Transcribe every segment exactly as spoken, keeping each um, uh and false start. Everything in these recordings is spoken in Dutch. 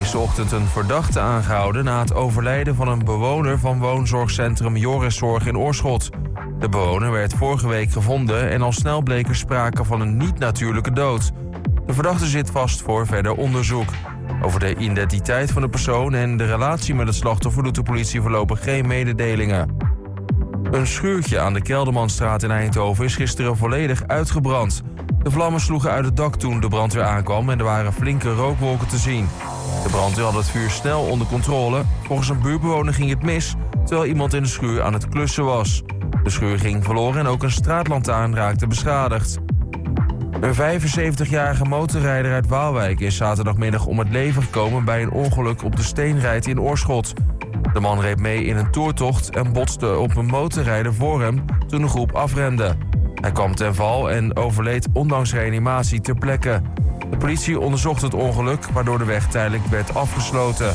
deze ochtend een verdachte aangehouden na het overlijden van een bewoner van woonzorgcentrum Joriszorg in Oorschot. De bewoner werd vorige week gevonden en al snel bleek er sprake van een niet-natuurlijke dood. De verdachte zit vast voor verder onderzoek. Over de identiteit van de persoon en de relatie met het slachtoffer doet de politie voorlopig geen mededelingen. Een schuurtje aan de Keldermanstraat in Eindhoven is gisteren volledig uitgebrand. De vlammen sloegen uit het dak toen de brandweer aankwam en er waren flinke rookwolken te zien. De brandweer had het vuur snel onder controle. Volgens een buurtbewoner ging het mis, terwijl iemand in de schuur aan het klussen was. De schuur ging verloren en ook een straatlantaarn raakte beschadigd. Een vijfenzeventigjarige motorrijder uit Waalwijk is zaterdagmiddag om het leven gekomen bij een ongeluk op de Steenrijt in Oorschot. De man reed mee in een toertocht en botste op een motorrijder voor hem toen de groep afremde. Hij kwam ten val en overleed ondanks reanimatie ter plekke. De politie onderzocht het ongeluk, waardoor de weg tijdelijk werd afgesloten.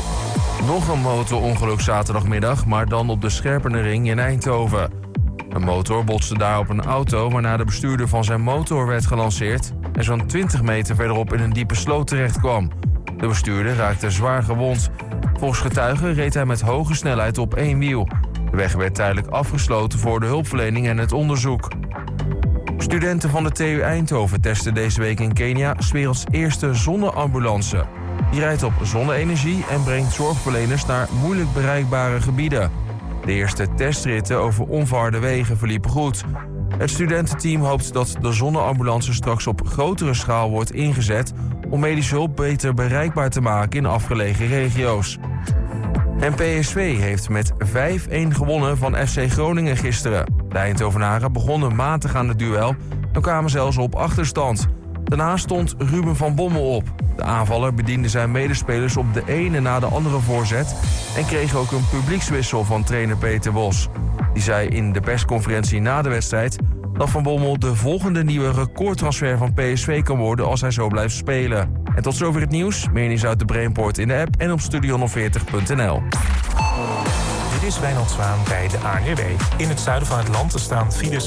Nog een motorongeluk zaterdagmiddag, maar dan op de Scherpenenring in Eindhoven. Een motor botste daar op een auto, waarna de bestuurder van zijn motor werd gelanceerd en zo'n twintig meter verderop in een diepe sloot terecht kwam. De bestuurder raakte zwaar gewond. Volgens getuigen reed hij met hoge snelheid op één wiel. De weg werd tijdelijk afgesloten voor de hulpverlening en het onderzoek. Studenten van de T U Eindhoven testen deze week in Kenia 's werelds eerste zonneambulance. Die rijdt op zonne-energie en brengt zorgverleners naar moeilijk bereikbare gebieden. De eerste testritten over onverharde wegen verliepen goed. Het studententeam hoopt dat de zonneambulance straks op grotere schaal wordt ingezet om medische hulp beter bereikbaar te maken in afgelegen regio's. En P S V heeft met vijf-een gewonnen van F C Groningen gisteren. De Eindhovenaren begonnen matig aan het duel en kwamen zelfs op achterstand. Daarna stond Ruben van Bommel op. De aanvaller bediende zijn medespelers op de ene na de andere voorzet en kreeg ook een publiekswissel van trainer Peter Bos. Die zei in de persconferentie na de wedstrijd dat Van Bommel de volgende nieuwe recordtransfer van P S V kan worden als hij zo blijft spelen. En tot zover het nieuws. Meer nieuws uit de Brainport in de app en op studio honderdveertig punt n l. Dit is Wijnald Zwaan bij de A N W B. In het zuiden van het land staan files